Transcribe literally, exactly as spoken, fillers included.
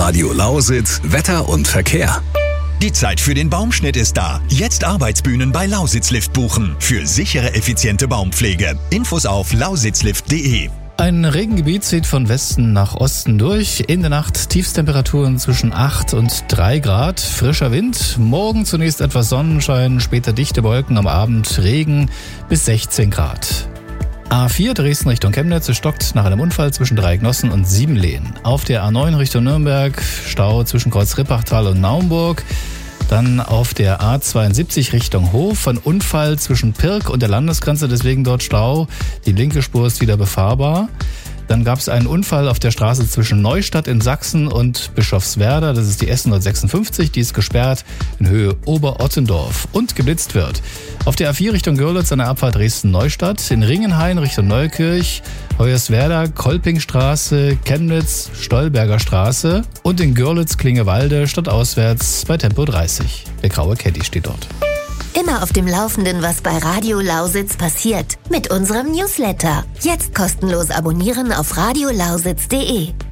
Radio Lausitz, Wetter und Verkehr. Die Zeit für den Baumschnitt ist da. Jetzt Arbeitsbühnen bei Lausitzlift buchen. Für sichere, effiziente Baumpflege. Infos auf lausitzlift punkt de. Ein Regengebiet zieht von Westen nach Osten durch. In der Nacht Tiefstemperaturen zwischen acht und drei Grad. Frischer Wind. Morgen zunächst etwas Sonnenschein, später dichte Wolken, am Abend Regen bis sechzehn Grad. A vier Dresden Richtung Chemnitz stockt nach einem Unfall zwischen Dreiecknossen und Siebenlehen. Auf der A neun Richtung Nürnberg Stau zwischen Kreuz-Rippachtal und Naumburg. Dann auf der A zweiundsiebzig Richtung Hof, ein Unfall zwischen Pirk und der Landesgrenze, deswegen dort Stau. Die linke Spur ist wieder befahrbar. Dann gab es einen Unfall auf der Straße zwischen Neustadt in Sachsen und Bischofswerda. Das ist die S hundertsechsundfünfzig, die ist gesperrt in Höhe Oberottendorf und geblitzt wird. Auf der A vier Richtung Görlitz an der Abfahrt Dresden-Neustadt, in Ringenhain Richtung Neukirch, Hoyerswerda, Kolpingstraße, Chemnitz, Stolberger Straße und in Görlitz-Klingewalde stadtauswärts bei Tempo dreißig. Der graue Caddy steht dort. Immer auf dem Laufenden, was bei Radio Lausitz passiert. Mit unserem Newsletter. Jetzt kostenlos abonnieren auf radio lausitz punkt de.